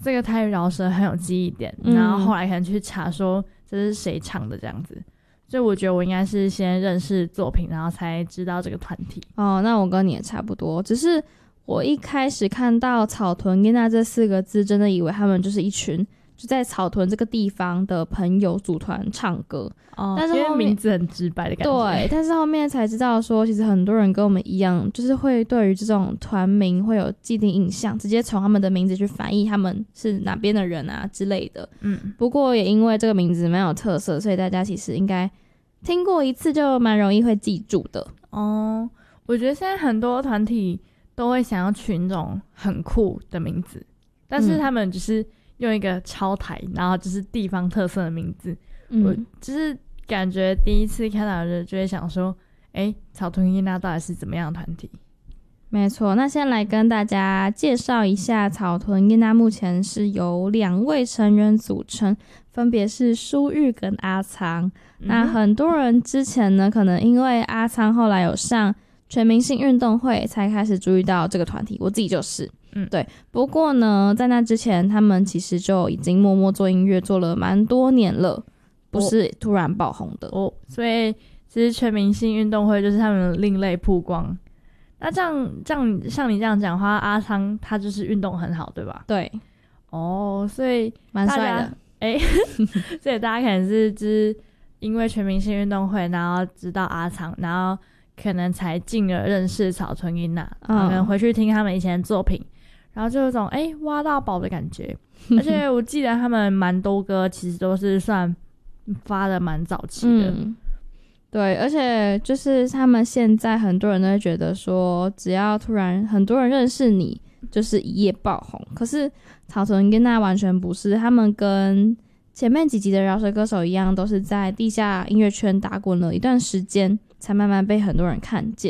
这个台语饶舌很有记忆点，然后后来可能去查说这是谁唱的这样子，所以我觉得我应该是先认识作品，然后才知道这个团体。 哦，那我跟你也差不多，只是我一开始看到草屯囡仔这4个字，真的以为他们就是一群就在草屯这个地方的朋友组团唱歌。但是后面因为名字很直白的感觉。 对，但是后面才知道说，其实很多人跟我们一样，就是会对于这种团名会有既定印象，直接从他们的名字去翻译他们是哪边的人啊之类的。不过也因为这个名字蛮有特色，所以大家其实应该听过一次就蛮容易会记住的。 我觉得现在很多团体都会想要取那种很酷的名字，但是他们就是用一个超台，然后就是地方特色的名字。我就是感觉第一次看到的就会想说，草屯囡仔到底是怎么样的团体？ 没错，那先来跟大家介绍一下草屯囡仔目前是由2位成员组成，分别是舒玉跟阿仓。那很多人之前呢，可能因为阿仓后来有上全明星运动会才开始注意到这个团体，我自己就是对。不过呢，在那之前他们其实就已经默默做音乐做了蛮多年了，不是突然爆红的。 所以其实全明星运动会就是他们另类曝光。那这样像你这样讲的话，阿仓他就是运动很好，对吧？ 对。 所以蛮帅的。 所以大家可能是就是因为全明星运动会，然后知道阿仓，然后可能才进而认识草屯囡仔，可能回去听他们以前的作品，然后就有种挖到宝的感觉。而且我记得他们蛮多歌其实都是算发的蛮早期的。 对，而且就是他们现在很多人都会觉得说，只要突然很多人认识你，就是一夜爆红。可是草屯囡仔完全不是，他们跟前面几集的饶舌歌手一样，都是在地下音乐圈打滚了一段时间，才慢慢被很多人看见。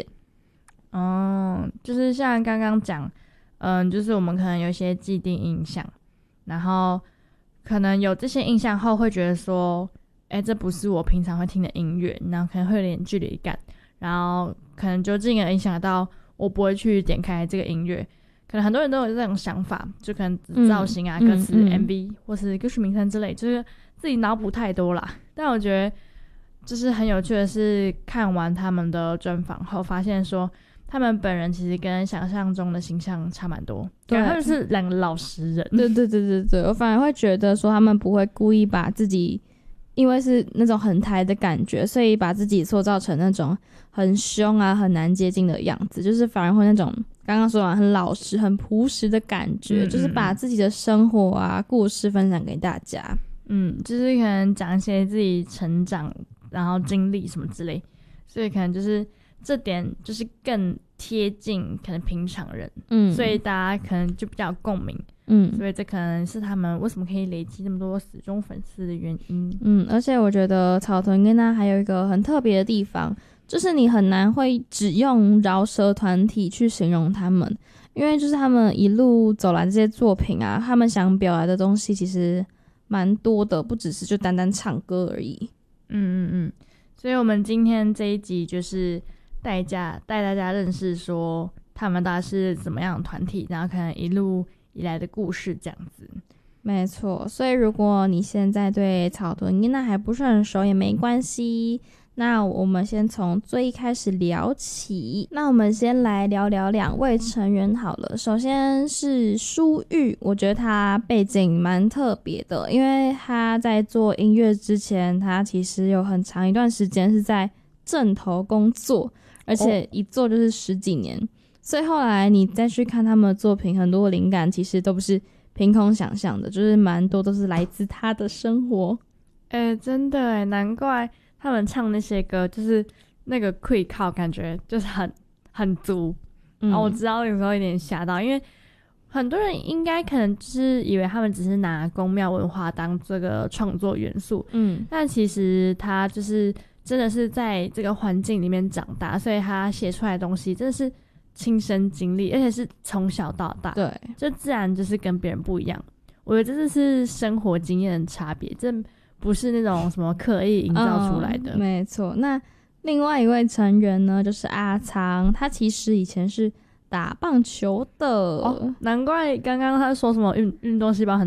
就是像刚刚讲，就是我们可能有一些既定印象，然后可能有这些印象后会觉得说，这不是我平常会听的音乐，然后可能会有点距离感，然后可能就进而影响到我不会去点开这个音乐。可能很多人都有这种想法，就可能造型啊、歌词、MV 或是歌曲名称之类，就是自己脑补太多啦。但我觉得就是很有趣的是，看完他们的专访后，发现说他们本人其实跟想象中的形象差蛮多。对，他们是2个老实人。 对，我反而会觉得说他们不会故意把自己，因为是那种很台的感觉，所以把自己塑造成那种很凶啊、很难接近的样子，就是反而会那种刚刚说完很老实、很朴实的感觉，就是把自己的生活啊、故事分享给大家。 就是可能讲一些自己成长，然后经历什么之类，所以可能就是这点就是更贴近可能平常人，所以大家可能就比较有共鸣。所以这可能是他们为什么可以累积那么多死忠粉丝的原因。 而且我觉得草屯囡仔还有一个很特别的地方，就是你很难会只用饶舌团体去形容他们，因为就是他们一路走来这些作品啊，他们想表达的东西其实蛮多的，不只是就单单唱歌而已。 所以我们今天这一集就是带大家认识说他们大概是怎么样的团体，然后可能一路以来的故事这样子。 没错，所以如果你现在对草屯囡仔还不是很熟也没关系，那我们先从最一开始聊起。那我们先来聊聊2位成员好了。首先是舒玉，我觉得他背景蛮特别的，因为他在做音乐之前，他其实有很长一段时间是在正头工作，而且一做就是10几年。所以后来你再去看他们的作品，很多的灵感其实都不是凭空想象的，就是蛮多都是来自他的生活。 真的难怪他们唱那些歌就是那个愧靠感觉就是很足。然后我知道有时候有点吓到，因为很多人应该可能就是以为他们只是拿宫庙文化当这个创作元素，但其实他就是真的是在这个环境里面长大，所以他写出来的东西真的是亲身经历，而且是从小到大， 对， 就自然就是跟别人不一样。我觉得这是生活经验的差别，这不是那种什么刻意营造出来的。 没错。那另外一位成员呢，就是阿仓，他其实以前是打棒球的。 难怪刚刚他说什么运动细胞很